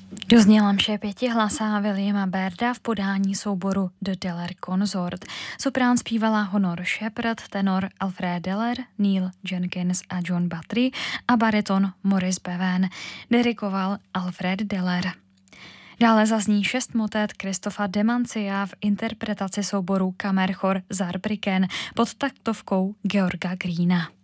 Dozněla mše pětihlasá Williama Bairda v podání souboru The Deller Consort. Soprán zpívala Honor Shepard, tenor Alfred Deller, Neil Jenkins a John Battery a bariton Maurice Bevan. Dirigoval Alfred Deller. Dále zazní 6 motét Christopha Demancia v interpretaci souboru Kammerchor Saarbrücken pod taktovkou Georga Greena.